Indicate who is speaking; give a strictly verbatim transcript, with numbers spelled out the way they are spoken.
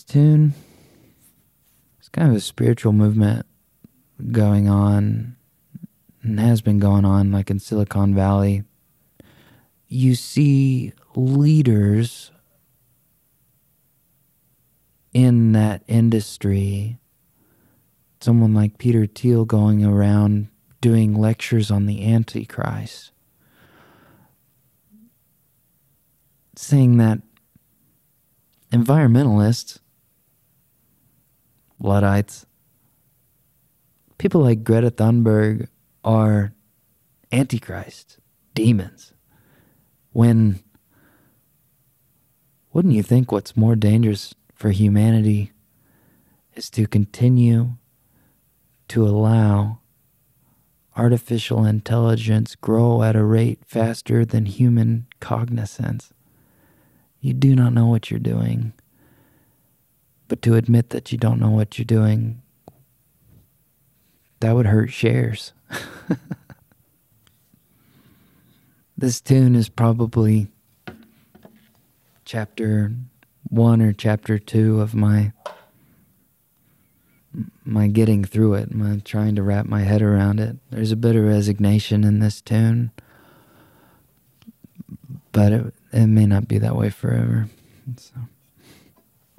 Speaker 1: tune, it's kind of a spiritual movement going on, and has been going on, like in Silicon Valley. You see leaders in that industry, someone like Peter Thiel going around doing lectures on the Antichrist, saying that environmentalists, Luddites, people like Greta Thunberg are Antichrist, demons. When, wouldn't you think what's more dangerous for humanity is to continue to allow artificial intelligence grow at a rate faster than human cognizance? You do not know what you're doing. But to admit that you don't know what you're doing, that would hurt shares. This tune is probably chapter one or chapter two of my my getting through it, my trying to wrap my head around it. There's a bit of resignation in this tune, but it, it may not be that way forever. So.